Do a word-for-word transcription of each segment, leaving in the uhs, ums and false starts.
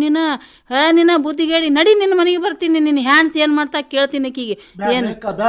ನೀನು ನಿನ್ನ ಬುದ್ಧಿಗೇಡಿ ನಡಿ ನಿನ್ನ ಮನೆಗೆ ಬರ್ತೀನಿ. ನಿನ್ನ ಹ್ಯಾಂಡ್ತಿ ಏನ್ ಮಾಡ್ತಾ ಕೇಳ್ತೀನಿ ಆಕಿಗೆ. ಏನ್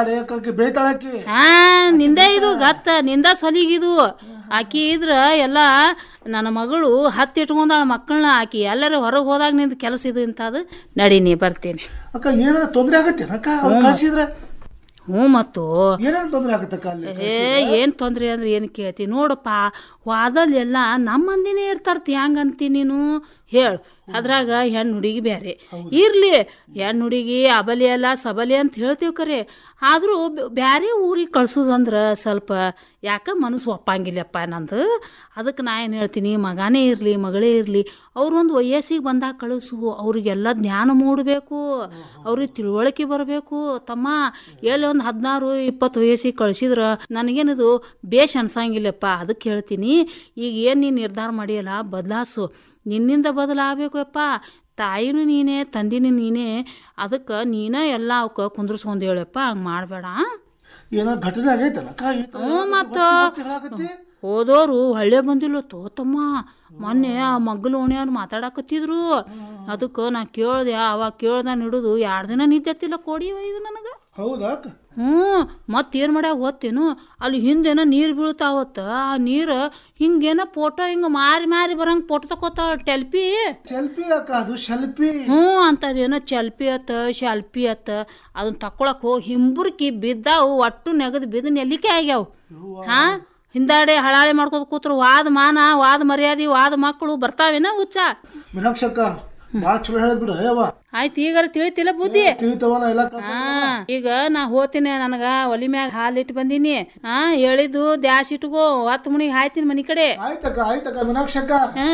ಹಾ ನಿಂದ ಇದು ಗತ್ತ ನಿಂದ ಸೊಲಿಗಿದು. ಆಕಿ ಇದ್ರ ಎಲ್ಲ ನನ್ನ ಮಗಳು ಹತ್ತಿ ಇಟ್ಕೊಂಡಾಳ ಮಕ್ಕಳನ್ನ. ಆಕಿ ಎಲ್ಲರೂ ಹೊರಗೆ ಹೋದಾಗ ನಿಂದ ಕೆಲಸ ಇದು ಇಂಥದ್ದು. ನಡಿ ನೀ ಬರ್ತೀನಿ. ಅಕ್ಕ ಏನ ತೊಂದ್ರೆ ಆಗತ್ತೆ ಅಕ್ಕ ಕಳ್ಸಿದ್ರೆ? ಹ್ಞೂ ಮತ್ತು ಏನೇನು ತೊಂದ್ರೆ ಆಗತ್ತಕ್ಕ? ಏ ಏನು ತೊಂದ್ರೆ ಅಂದ್ರೆ ಏನು ಕೇಳ್ತಿ ನೋಡಪ್ಪ, ವಾದಲ್ಲಿ ಎಲ್ಲ ನಮ್ಮ ಮಂದಿನೇ ಇರ್ತಾರ್ತಿ. ಹೆಂಗಂತಿ ನೀನು ಹೇಳು. ಅದ್ರಾಗ ಹೆಣ್ಣು ಹುಡುಗಿ ಬೇರೆ ಇರ್ಲಿ. ಹೆಣ್ಣು ಹುಡುಗಿ ಅಬಲಿ ಅಲ್ಲ ಸಬಲಿ ಅಂತ ಹೇಳ್ತೀವಿ ಕರೆ, ಆದರೂ ಬ್ಯಾರೆ ಊರಿಗೆ ಕಳ್ಸೋದಂದ್ರೆ ಸ್ವಲ್ಪ ಯಾಕೆ ಮನಸ್ಸು ಒಪ್ಪಂಗಿಲ್ಲಪ್ಪ ನಂದು. ಅದಕ್ಕೆ ನಾ ಏನು ಹೇಳ್ತೀನಿ, ಮಗನೇ ಇರಲಿ ಮಗಳೇ ಇರಲಿ ಅವ್ರೊಂದು ವಯಸ್ಸಿಗೆ ಬಂದಾಗ ಕಳಿಸು. ಅವ್ರಿಗೆಲ್ಲ ಜ್ಞಾನ ಮೂಡಬೇಕು, ಅವ್ರಿಗೆ ತಿಳುವಳಿಕೆ ಬರಬೇಕು. ತಮ್ಮ ಎಲ್ಲಿ ಒಂದು ಹದಿನಾರು ಇಪ್ಪತ್ತು ವಯಸ್ಸಿಗೆ ಕಳಿಸಿದ್ರೆ ನನಗೇನದು ಬೇಷ್ ಅನ್ಸಂಗಿಲ್ಲಪ್ಪ. ಅದಕ್ಕೆ ಹೇಳ್ತೀನಿ, ಈಗ ಏನು ನೀನು ನಿರ್ಧಾರ ಮಾಡಿಯಲ್ಲ ಬದಲಾಸು. ನಿನ್ನಿಂದ ಬದಲಾಗಬೇಕು ಯಪ್ಪ. ತಾಯಿನೂ ನೀನೇ ತಂದಿನೂ ನೀನೇ. ಅದಕ್ಕೆ ನೀನೇ ಎಲ್ಲ ಅವಕ್ಕೆ ಕುಂದ್ರಿಸ್ಕೊಂಡು ಹೇಳಪ್ಪ. ಹಂಗೆ ಮಾಡಬೇಡ. ಏನೋ ಘಟನೆ ಆಗೈತಲ್ಲ? ಹ್ಞೂ ಮತ್ತು ಹೋದೋರು ಒಳ್ಳೆ ಬಂದಿಲ್ಲ ತೋತಮ್ಮ. ಮೊನ್ನೆ ಆ ಮಗ್ಗಲು ಓಣ್ಯಾರು ಮಾತಾಡಕತ್ತಿದ್ರು. ಅದಕ್ಕೆ ನಾ ಕೇಳ್ದೆ. ಅವಾಗ ಕೇಳ್ದ ಹಿಡಿದು ಎರಡು ದಿನ ನಿದ್ದೆತ್ತಿಲ್ಲ ಕೊಡಿ ಇದು ನನಗೆ. ಹೌದಾ? ಹ್ಞೂ ಮತ್ತೇನು ಮಾಡ್ಯಾವ ಗೊತ್ತೇನು, ಅಲ್ಲಿ ಹಿಂದೇನೋ ನೀರು ಬೀಳ್ತಾವತ್ತ. ಆ ನೀರು ಹಿಂಗೇನೋ ಫೋಟೋ ಹಿಂಗೆ ಮಾರಿ ಮಾರಿ ಬರಂಗೆ ಫೋಟೋ ತಕೋತಾವ. ಟೆಲ್ಪಿ ಶೆಲ್ಪಿ ಅಕ್ಕ, ಅದು ಶೆಲ್ಪಿ. ಹ್ಞೂ ಅಂತದೇನೋ ಚೆಲ್ಪಿ ಅತ್ತ ಶೆಲ್ಪಿ ಅತ್ತ. ಅದನ್ನ ತಕೊಳಕ್ ಹೋಗಿ ಹಿಂಬುರ್ಕಿ ಬಿದ್ದಾವು. ಒಟ್ಟು ನೆಗದು ಬಿದ್ದು ನೆಲ್ಲಿಕೆ ಆಗ್ಯಾವ. ಹಾ ಹಿಂದಾಡೆ ಹಳಾಳೆ ಮಾಡ್ಕೋತ ಕೂತ್ರು. ವಾದ ಮಾನ ವಾದ ಮರ್ಯಾದೆ ವಾದ ಮಕ್ಕಳು ಬರ್ತಾವೇನ ಹುಚ್ಚ. ಮೀನಾಕ್ಷಕ್ಕ ಬಾಳ ಚಲೋ ಹೇಳಿದ್ ಬಿಡು. ಆಯ್ತು ಈಗಾರ ತಿಳಿತಿಲ್ಲ ಬುದ್ಧಿ. ಹಾ ಈಗ ನಾ ಹೋತೀನಿ. ನನಗ ಒಲಿ ಮ್ಯಾಗ ಹಾಲು ಇಟ್ಟು ಬಂದೀನಿ. ಹಾ ಹೇಳಿದ್ದು ದ್ಯಾಸ್ ಇಟ್ಕೋ. ಹತ್ತು ಮುಣಿಗೆ ಹಾಯ್ತೀನಿ ಮನಿ ಕಡೆ. ಆಯ್ತಕ್ಕ ಆಯ್ತಕ್ಕ ಮೀನಾಕ್ಷಕ್ಕ.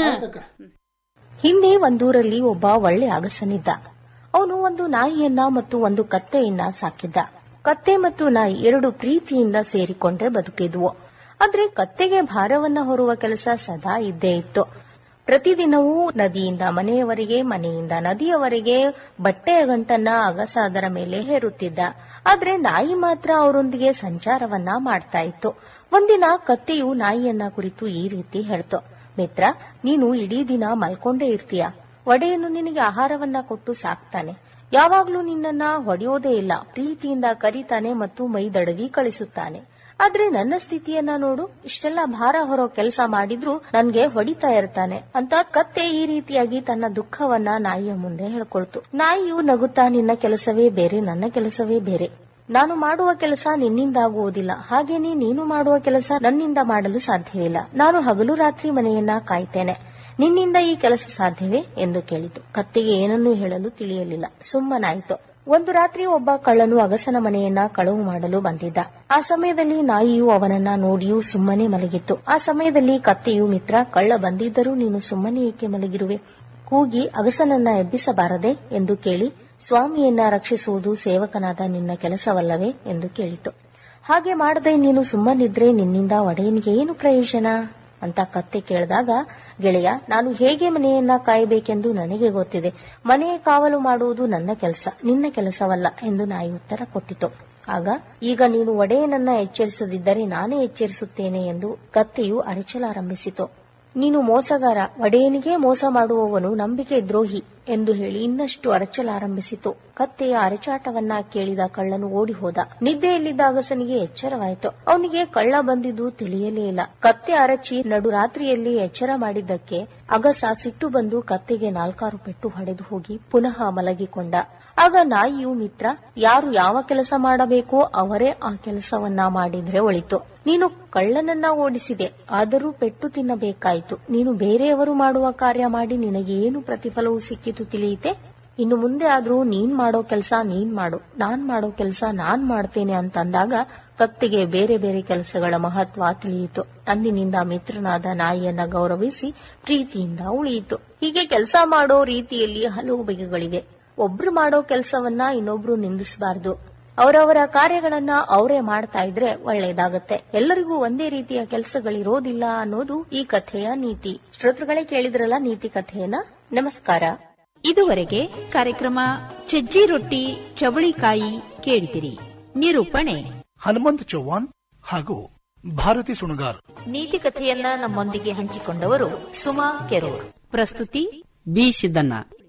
ಹಿಂದೆ ಒಂದೂರಲ್ಲಿ ಒಬ್ಬ ಒಳ್ಳೆ ಅಗಸನಿದ್ದ. ಅವನು ಒಂದು ನಾಯಿಯನ್ನ ಮತ್ತು ಒಂದು ಕತ್ತೆಯನ್ನ ಸಾಕಿದ್ದ. ಕತ್ತೆ ಮತ್ತು ನಾಯಿ ಎರಡು ಪ್ರೀತಿಯಿಂದ ಸೇರಿಕೊಂಡೇ ಬದುಕಿದ್ವು. ಆದ್ರೆ ಕತ್ತೆಗೆ ಭಾರವನ್ನ ಹೊರುವ ಕೆಲಸ ಸದಾ ಇದ್ದೇ ಇತ್ತು. ಪ್ರತಿದಿನವೂ ನದಿಯಿಂದ ಮನೆಯವರೆಗೆ ಮನೆಯಿಂದ ನದಿಯವರೆಗೆ ಬಟ್ಟೆಯ ಗಂಟನ್ನ ಅಗಸ ಅದರ ಮೇಲೆ ಹೇರುತ್ತಿದ್ದ. ಆದ್ರೆ ನಾಯಿ ಮಾತ್ರ ಅವರೊಂದಿಗೆ ಸಂಚಾರವನ್ನ ಮಾಡ್ತಾ ಇತ್ತು. ಒಂದಿನ ಕತ್ತೆಯು ನಾಯಿಯನ್ನ ಕುರಿತು ಈ ರೀತಿ ಹೇಳ್ತು, ಮಿತ್ರ, ನೀನು ಇಡೀ ದಿನ ಮಲ್ಕೊಂಡೇ ಇರ್ತೀಯ. ಒಡೆಯನು ನಿನಗೆ ಆಹಾರವನ್ನ ಕೊಟ್ಟು ಸಾಕ್ತಾನೆ. ಯಾವಾಗ್ಲೂ ನಿನ್ನನ್ನ ಹೊಡೆಯೋದೇ ಇಲ್ಲ. ಪ್ರೀತಿಯಿಂದ ಕರೀತಾನೆ ಮತ್ತು ಮೈದಡವಿ ಕಳಿಸುತ್ತಾನೆ. ಆದ್ರೆ ನನ್ನ ಸ್ಥಿತಿಯನ್ನ ನೋಡು, ಇಷ್ಟೆಲ್ಲ ಭಾರ ಹೊರೋ ಕೆಲಸ ಮಾಡಿದ್ರು ನನ್ಗೆ ಹೊಡಿತಾ ಇರ್ತಾನೆ ಅಂತ ಕತ್ತೆ ಈ ರೀತಿಯಾಗಿ ತನ್ನ ದುಃಖವನ್ನ ನಾಯಿಯ ಮುಂದೆ ಹೇಳ್ಕೊಳ್ತು. ನಾಯಿಯು ನಗುತ್ತಾ, ನಿನ್ನ ಕೆಲಸವೇ ಬೇರೆ, ನನ್ನ ಕೆಲಸವೇ ಬೇರೆ. ನಾನು ಮಾಡುವ ಕೆಲಸ ನಿನ್ನಿಂದಾಗುವುದಿಲ್ಲ, ಹಾಗೇನೆ ನೀನು ಮಾಡುವ ಕೆಲಸ ನನ್ನಿಂದ ಮಾಡಲು ಸಾಧ್ಯವಿಲ್ಲ. ನಾನು ಹಗಲು ರಾತ್ರಿ ಮನೆಯನ್ನ ಕಾಯ್ತೇನೆ, ನಿನ್ನಿಂದ ಈ ಕೆಲಸ ಸಾಧ್ಯವೇ ಎಂದು ಕೇಳಿತು. ಕತ್ತೆಗೆ ಏನನ್ನೂ ಹೇಳಲು ತಿಳಿಯಲಿಲ್ಲ, ಸುಮ್ಮನಾಯಿತು. ಒಂದು ರಾತ್ರಿ ಒಬ್ಬ ಕಳ್ಳನು ಅಗಸನ ಮನೆಯನ್ನ ಕಳವು ಮಾಡಲು ಬಂದಿದ್ದ. ಆ ಸಮಯದಲ್ಲಿ ನಾಯಿಯು ಅವನನ್ನ ನೋಡಿಯೂ ಸುಮ್ಮನೆ ಮಲಗಿತ್ತು. ಆ ಸಮಯದಲ್ಲಿ ಕತ್ತೆಯು, ಮಿತ್ರ, ಕಳ್ಳ ಬಂದಿದ್ದರೂ ನೀನು ಸುಮ್ಮನೆ ಏಕೆ ಮಲಗಿರುವೆ? ಕೂಗಿ ಅಗಸನನ್ನ ಎಬ್ಬಿಸಬಾರದೆ ಎಂದು ಕೇಳಿ, ಸ್ವಾಮಿಯನ್ನ ರಕ್ಷಿಸುವುದು ಸೇವಕನಾದ ನಿನ್ನ ಕೆಲಸವಲ್ಲವೇ ಎಂದು ಕೇಳಿತು. ಹಾಗೆ ಮಾಡದೆ ನೀನು ಸುಮ್ಮನಿದ್ರೆ ನಿನ್ನಿಂದ ಒಡೆಯನಿಗೆ ಏನು ಪ್ರಯೋಜನ ಅಂತ ಕತ್ತೆ ಕೇಳಿದಾಗ, ಗೆಳೆಯ, ನಾನು ಹೇಗೆ ಮನೆಯನ್ನ ಕಾಯಬೇಕೆಂದು ನನಗೆ ಗೊತ್ತಿದೆ. ಮನೆಯ ಕಾವಲು ಮಾಡುವುದು ನನ್ನ ಕೆಲಸ, ನಿನ್ನ ಕೆಲಸವಲ್ಲ ಎಂದು ನಾಯಿ ಉತ್ತರ ಕೊಟ್ಟಿತು. ಆಗ, ಈಗ ನೀನು ಒಡೆಯನನ್ನ ಎಚ್ಚರಿಸದಿದ್ದರೆ ನಾನೇ ಎಚ್ಚರಿಸುತ್ತೇನೆ ಎಂದು ಕತ್ತೆಯು ಅರಚಲಾರಂಭಿಸಿತು. ನೀನು ಮೋಸಗಾರ, ಒಡೆಯನಿಗೆ ಮೋಸ ಮಾಡುವವನು ನಂಬಿಕೆ ದ್ರೋಹಿ ಎಂದು ಹೇಳಿ ಇನ್ನಷ್ಟು ಅರಚಲಾರಂಭಿಸಿತು. ಕತ್ತೆಯ ಅರಚಾಟವನ್ನ ಕೇಳಿದ ಕಳ್ಳನು ಓಡಿ ಹೋದ. ನಿದ್ದೆಯಲ್ಲಿದ್ದ ಅಗಸನಿಗೆ ಎಚ್ಚರವಾಯಿತು. ಅವನಿಗೆ ಕಳ್ಳ ಬಂದಿದ್ದು ತಿಳಿಯಲೇ ಇಲ್ಲ. ಕತ್ತೆ ಅರಚಿ ನಡುರಾತ್ರಿಯಲ್ಲಿ ಎಚ್ಚರ ಮಾಡಿದ್ದಕ್ಕೆ ಅಗಸ ಸಿಟ್ಟು ಬಂದು ಕತ್ತೆಗೆ ನಾಲ್ಕಾರು ಪೆಟ್ಟು ಹೊಡೆದು ಹೋಗಿ ಪುನಃ ಮಲಗಿಕೊಂಡ. ಆಗ ನಾಯಿಯು, ಮಿತ್ರ, ಯಾರು ಯಾವ ಕೆಲಸ ಮಾಡಬೇಕೋ ಅವರೇ ಆ ಕೆಲಸವನ್ನ ಮಾಡಿದ್ರೆ ಒಳಿತು. ನೀನು ಕಳ್ಳನನ್ನ ಓಡಿಸಿದೆ, ಆದರೂ ಪೆಟ್ಟು ತಿನ್ನಬೇಕಾಯಿತು. ನೀನು ಬೇರೆಯವರು ಮಾಡುವ ಕಾರ್ಯ ಮಾಡಿ ನಿನಗೆ ಏನು ಪ್ರತಿಫಲವೂ ಸಿಕ್ಕಿತು ತಿಳಿಯಿತೆ? ಇನ್ನು ಮುಂದೆ ಆದ್ರೂ ನೀನ್ ಮಾಡೋ ಕೆಲಸ ನೀನ್ ಮಾಡು, ನಾನ್ ಮಾಡೋ ಕೆಲಸ ನಾನ್ ಮಾಡ್ತೇನೆ ಅಂತಂದಾಗ ಕತ್ತೆಗೆ ಬೇರೆ ಬೇರೆ ಕೆಲಸಗಳ ಮಹತ್ವ ತಿಳಿಯಿತು. ಅಂದಿನಿಂದ ಮಿತ್ರನಾದ ನಾಯಿಯನ್ನ ಗೌರವಿಸಿ ಪ್ರೀತಿಯಿಂದ ಉಳಿಯಿತು. ಹೀಗೆ ಕೆಲಸ ಮಾಡೋ ರೀತಿಯಲ್ಲಿ ಹಲವು ಬಗೆಗಳಿವೆ. ಒಬ್ರು ಮಾಡೋ ಕೆಲಸವನ್ನ ಇನ್ನೊಬ್ರು ನಿಂದಿಸಬಾರದು. ಅವರವರ ಕಾರ್ಯಗಳನ್ನ ಅವರೇ ಮಾಡ್ತಾ ಇದ್ರೆ ಒಳ್ಳೇದಾಗತ್ತೆ. ಎಲ್ಲರಿಗೂ ಒಂದೇ ರೀತಿಯ ಕೆಲಸಗಳಿರೋದಿಲ್ಲ ಅನ್ನೋದು ಈ ಕಥೆಯ ನೀತಿ. ಶ್ರೋತೃಗಳೇ, ಕೇಳಿದ್ರಲ್ಲ ನೀತಿ ಕಥೆಯನ್ನ. ನಮಸ್ಕಾರ. ಇದುವರೆಗೆ ಕಾರ್ಯಕ್ರಮ ಸಜ್ಜಿ ರೊಟ್ಟಿ ಚವಳಿಕಾಯಿ ಕೇಳಿದಿರಿ. ನಿರೂಪಣೆ ಹನುಮಂತ್ ಚೌಹಾಣ್ ಹಾಗೂ ಭಾರತಿ ಸುಣಗಾರ್. ನೀತಿ ಕಥೆಯನ್ನ ನಮ್ಮೊಂದಿಗೆ ಹಂಚಿಕೊಂಡವರು ಸುಮಾ ಕೆರೋರ್. ಪ್ರಸ್ತುತಿ ಬಿ ಸಿದ್ದಣ್ಣ.